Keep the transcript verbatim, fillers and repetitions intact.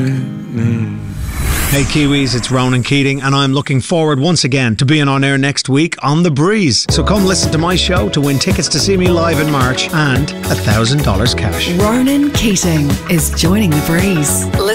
Hey Kiwis, it's Ronan Keating and I'm looking forward once again to being on air next week on The Breeze. So come listen to my show to win tickets to see me live in March and a thousand dollars cash. Ronan Keating is joining The Breeze.